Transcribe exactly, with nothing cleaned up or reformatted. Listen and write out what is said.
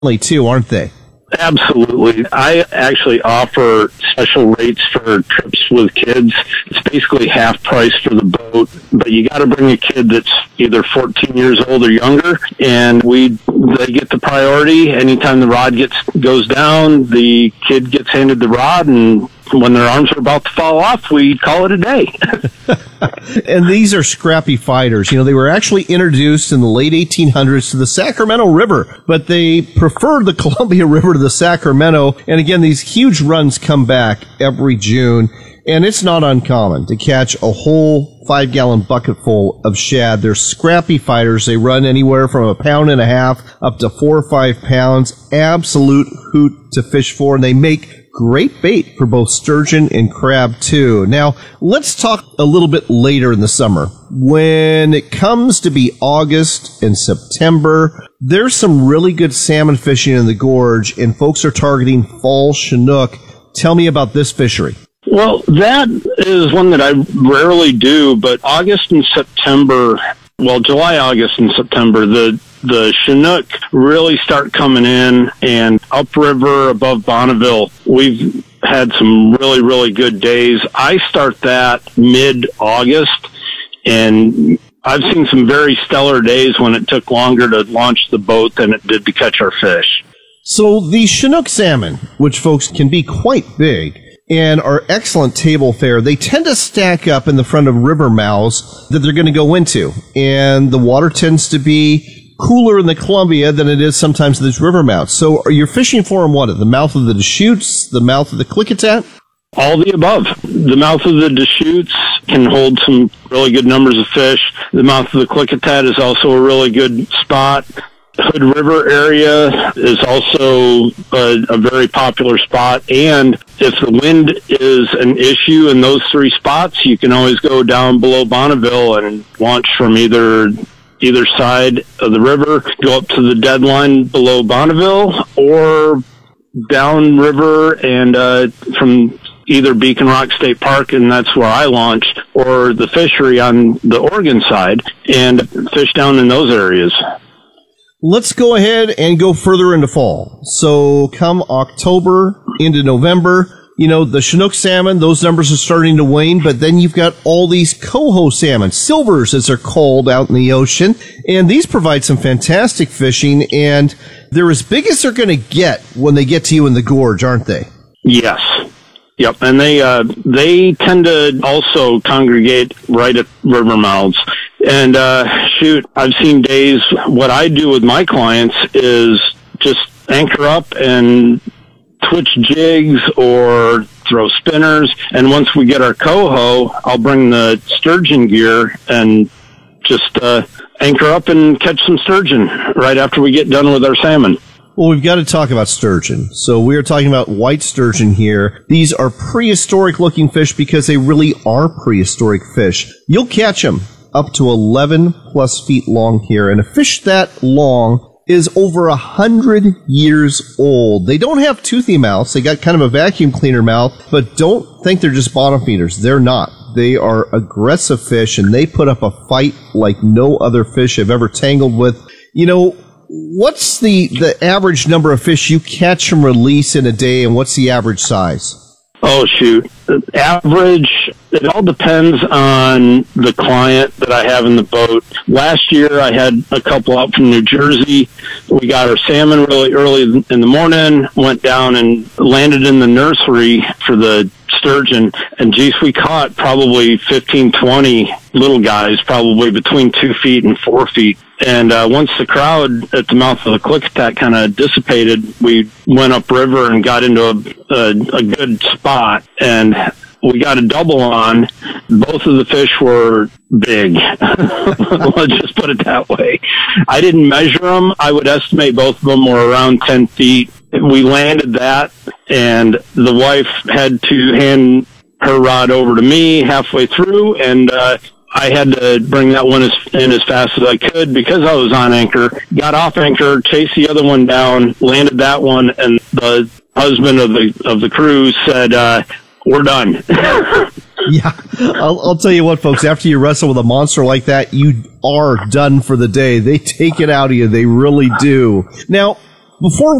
too, aren't they? Absolutely. I actually offer special rates for trips with kids. It's basically half price for the boat, but you got to bring a kid that's either fourteen years old or younger, and we they get the priority. Anytime the rod gets goes down, the kid gets handed the rod, and when their arms are about to fall off, we call it a day. And these are scrappy fighters. You know, they were actually introduced in the late eighteen hundreds to the Sacramento River, but they preferred the Columbia River to the Sacramento. And again, these huge runs come back every June, and it's not uncommon to catch a whole five-gallon bucket full of shad. They're scrappy fighters. They run anywhere from a pound and a half up to four or five pounds. Absolute hoot to fish for, and they make great bait for both sturgeon and crab, too. Now, let's talk a little bit later in the summer. When it comes to be August and September, there's some really good salmon fishing in the gorge, and folks are targeting fall Chinook. Tell me about this fishery. Well, that is one that I rarely do, but August and September, well, July, August, and September, the the Chinook really start coming in, and upriver above Bonneville, we've had some really, really good days. I start that mid-August, and I've seen some very stellar days when it took longer to launch the boat than it did to catch our fish. So the Chinook salmon, which folks can be quite big and are excellent table fare, they tend to stack up in the front of river mouths that they're going to go into, and the water tends to be cooler in the Columbia than it is sometimes in these river mouths. So are you fishing for them, what, at the mouth of the Deschutes, the mouth of the Klickitat? All the above. The mouth of the Deschutes can hold some really good numbers of fish. The mouth of the Klickitat is also a really good spot. Hood River area is also a, a very popular spot, and if the wind is an issue in those three spots, you can always go down below Bonneville and launch from either either side of the river, go up to the deadline below Bonneville, or downriver and uh, from either Beacon Rock State Park, and that's where I launched, or the fishery on the Oregon side, and fish down in those areas. Let's go ahead and go further into fall. So come October into November, you know, the Chinook salmon, those numbers are starting to wane, but then you've got all these coho salmon, silvers as they're called out in the ocean, and these provide some fantastic fishing, and they're as big as they're going to get when they get to you in the gorge, aren't they? Yes. Yep, and they uh, they tend to also congregate right at river mouths. And uh, shoot, I've seen days, what I do with my clients is just anchor up and twitch jigs or throw spinners, and once we get our coho, I'll bring the sturgeon gear and just uh, anchor up and catch some sturgeon right after we get done with our salmon. Well, we've got to talk about sturgeon. So we are talking about white sturgeon here. These are prehistoric-looking fish because they really are prehistoric fish. You'll catch them up to eleven plus feet long here, and a fish that long is over a hundred years old. They don't have toothy mouths. They got kind of a vacuum cleaner mouth, but don't think they're just bottom feeders. They're not. They are aggressive fish, and they put up a fight like no other fish I've ever tangled with. You know, what's the, the average number of fish you catch from release in a day, and what's the average size? Oh, shoot. The average, it all depends on the client that I have in the boat. Last year, I had a couple out from New Jersey. We got our salmon really early in the morning, went down and landed in the nursery for the sturgeon, and geez, we caught probably fifteen, twenty little guys, probably between two feet and four feet. And uh, once the crowd at the mouth of the Klickitat kind of dissipated, we went upriver and got into a, a, a good spot, and we got a double on. Both of the fish were big. Let's just put it that way. I didn't measure them. I would estimate both of them were around ten feet. We landed that, and the wife had to hand her rod over to me halfway through, and uh, I had to bring that one as, in as fast as I could because I was on anchor. Got off anchor, chased the other one down, landed that one, and the husband of the of the crew said, uh, "We're done." Yeah, I'll, I'll tell you what, folks. After you wrestle with a monster like that, you are done for the day. They take it out of you. They really do. Now, before